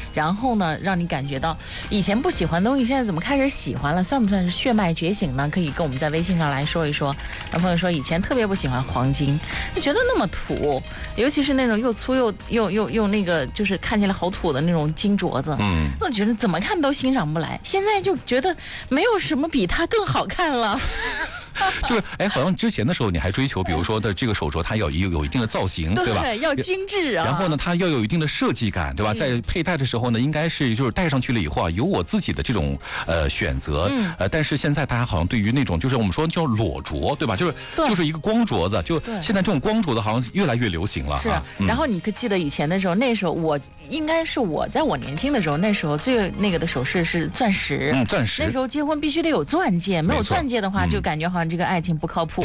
然后呢，让你感觉到以前不喜欢的东西，现在怎么开始喜欢了？算不算是血脉觉醒呢？可以跟我们在微信上来说一说。男朋友说以前特别不喜欢黄金，就觉得那么土，尤其是那种又粗又那个，就是看起来好土的那种金镯子，我觉得怎么看都欣赏不来。现在就觉得没有什么比它更好看了。 就是好像之前的时候你还追求，比如说的这个手镯它要有一定的造型，对吧？ 要精致啊。 然后呢，它要有一定的设计感，对吧？在佩戴的时候呢，应该是就是戴上去了以后啊，有我自己的这种选择。但是现在大家好像对于那种就是我们说叫裸镯，对吧？就是一个光镯子，就现在这种光镯子好像越来越流行了。 是。然后你可记得以前的时候，那时候我应该是我在我年轻的时候，那时候最那个的首饰是钻石。 钻石。 那时候结婚必须得有钻戒，没有钻戒的话，就感觉好像这个爱情不靠谱。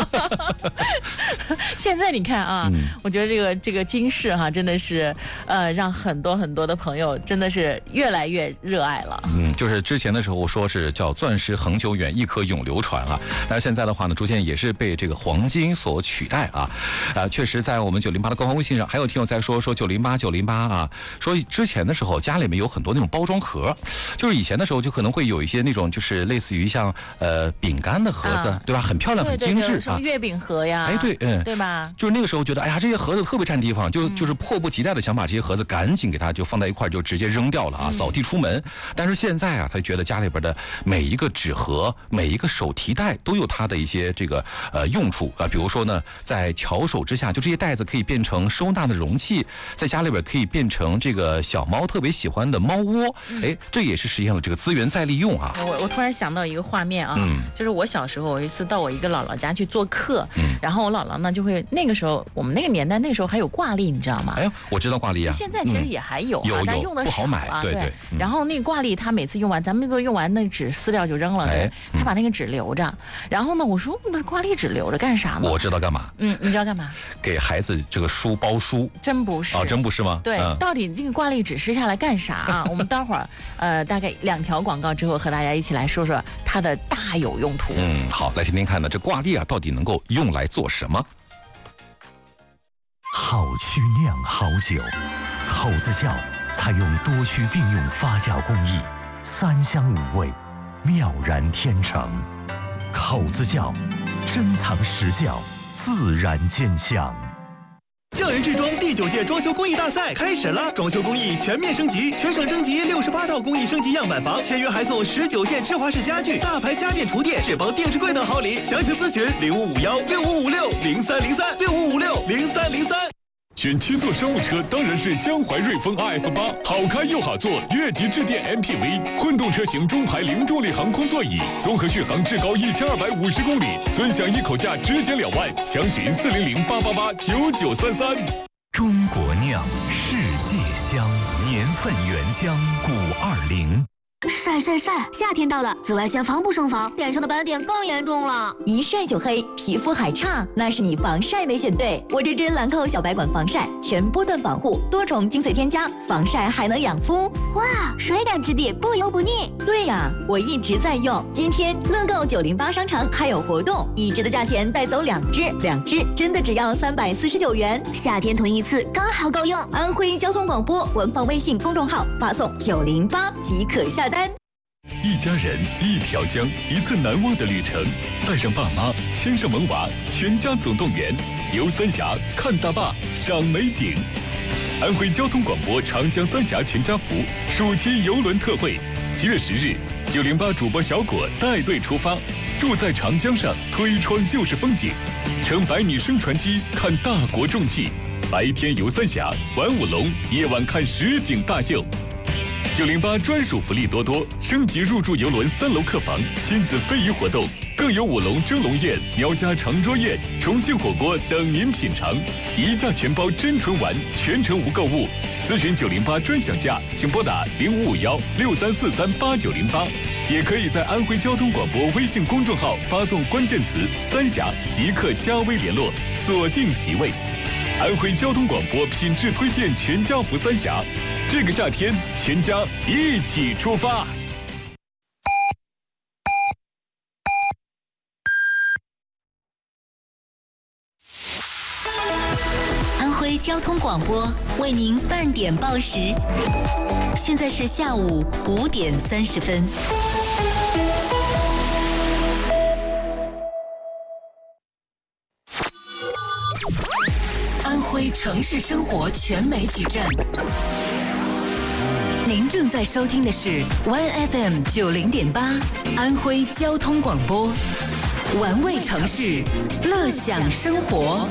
现在你看啊，我觉得这个金饰哈，真的是让很多很多的朋友真的是越来越热爱了。 就是之前的时候说是叫钻石恒久远，一颗永流传啊，但是现在的话呢，逐渐也是被这个黄金所取代啊。确实在我们908的官方微信上，还有听友在说908啊，说之前的时候家里面有很多那种包装盒，就是以前的时候就可能会有一些那种就是类似于像饼干的盒子，对吧？很漂亮，很精致啊，月饼盒呀，对吧？ 就是那个时候觉得，哎呀，这些盒子特别占地方，就是迫不及待的想把这些盒子赶紧给它就放在一块，就直接扔掉了啊，扫地出门。但是现在啊，他觉得家里边的每一个纸盒、每一个手提袋都有它的一些这个用处啊，比如说呢，在巧手之下，就这些袋子可以变成收纳的容器，在家里边可以变成这个小猫特别喜欢的猫窝，这也是实现了这个资源再利用啊。 我突然想到一个画面啊，就是我小时候有一次到我一个姥姥家去做客，然后我姥姥呢就会，那个时候我们那个年代那时候还有挂历，你知道吗？ 我知道挂历啊， 现在其实也还有，但用的不好买，对。 然后那个挂历他每次用完，咱们都用完那纸撕掉就扔了，他把那个纸留着。然后呢，我说那挂历纸留着干啥呢？ 我知道干嘛。 你知道干嘛？ 给孩子这个书包书。 真不是啊，真不是吗？ 对，到底这个挂历纸撕下来干啥啊？我们待会儿大概2条广告之后，和大家一起来说说它的大有用途。 好，来听听看呢，这挂历啊到底能够用来做什么？ 好曲酿好酒，口子窖采用多区并用发酵工艺，3香5味，妙然天成。口子窖，珍藏实窖，自然见香。 匠人制装第9届装修工艺大赛开始了，装修工艺全面升级，全省征集68套工艺升级样板房，签约还送19件智华式家具、大牌家电厨电、智邦定制柜等好礼。详情咨询05516556030365560303。 选7座商务车当然是江淮瑞风 RF8，好开又好坐，越级致电 MPV， 混动车型中排零重力航空座椅，综合续航至高1250公里，尊享一口价只减2万，详询40088889933。 中国酿，世界香，年份原浆520。 晒晒晒！夏天到了，紫外线防不胜防，脸上的斑点更严重了。 一晒就黑，皮肤还差，那是你防晒没选对。我这支兰蔻小白管防晒，全波段防护，多重精粹添加，防晒还能养肤。 哇，水感质地，不油不腻。 对呀，我一直在用。今天乐购908商城还有活动，1支的价钱带走2支，2支真的只要349元。 夏天囤一次刚好够用。 安徽交通广播官方微信公众号发送908即可下单。 一家人一条江，一次难忘的旅程。带上爸妈，牵上萌娃，全家总动员，游三峡，看大坝，赏美景。安徽交通广播长江三峡全家福暑期游轮特惠，7月10日，908主播小果带队出发，住在长江上，推窗就是风景，乘100米升船机看大国重器，白天游三峡，玩舞龙，夜晚看实景大秀。908专属福利多多，升级入住游轮3楼客房，亲子非遗活动，更有舞龙蒸笼宴、苗家长桌宴、重庆火锅等您品尝，一价全包真纯玩，全程无购物。咨询908专享价，请拨打055163438908，也可以在安徽交通广播微信公众号发送关键词“三峡”即可加微联络，锁定席位。安徽交通广播品质推荐全家福三峡，这个夏天全家一起出发。 安徽交通广播为您半点报时。 现在是下午5点30分。安徽城市生活全媒体站，您正在收听的是 OneFM 90.8安徽交通广播，玩味城市，乐享生活。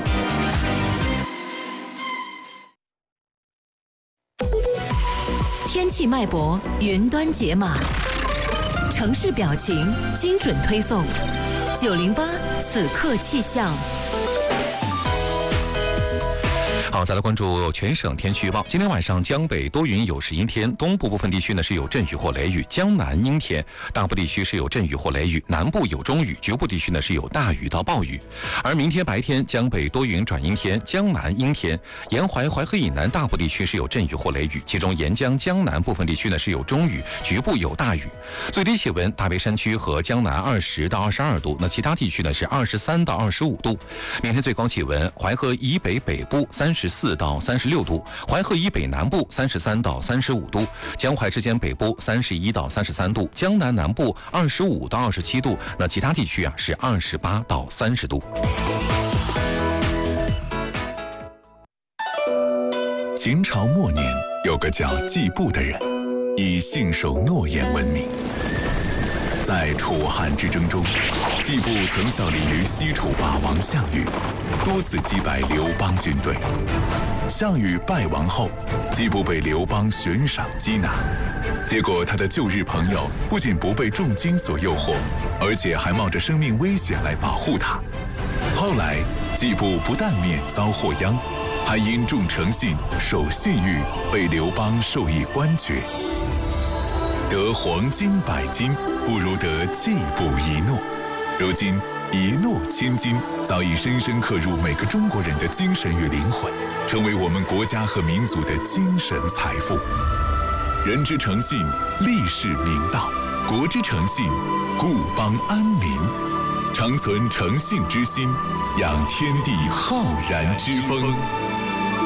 天气脉搏，云端解码，城市表情，精准推送。908此刻气象。 好，再来关注全省天气预报。今天晚上江北多云有时阴天，东部部分地区呢是有阵雨或雷雨，江南阴天，大部地区是有阵雨或雷雨，南部有中雨，局部地区呢是有大雨到暴雨。而明天白天江北多云转阴天，江南阴天，沿淮淮河以南大部地区是有阵雨或雷雨，其中沿江江南部分地区呢是有中雨，局部有大雨。最低气温大别山区和江南20到22度，那其他地区呢是23到25度。明天最高气温淮河以北北部34到36度，淮河以北南部33到35度，江淮之间北部31到33度，江南南部25到27度，那其他地区啊是28到30度。 秦朝末年，有个叫季布的人，以信守诺言闻名。在楚汉之争中，季布曾效力于西楚霸王项羽，多次击败刘邦军队。项羽败亡后，季布被刘邦悬赏缉拿，结果他的旧日朋友不仅不被重金所诱惑，而且还冒着生命危险来保护他。后来，季布不但免遭祸殃，还因重诚信、守信誉，被刘邦授以官爵。得黄金100斤，不如得季布一诺。如今，一诺千金早已深深刻入每个中国人的精神与灵魂，成为我们国家和民族的精神财富。人之诚信，立世明道；国之诚信，固邦安民。常存诚信之心，养天地浩然之风。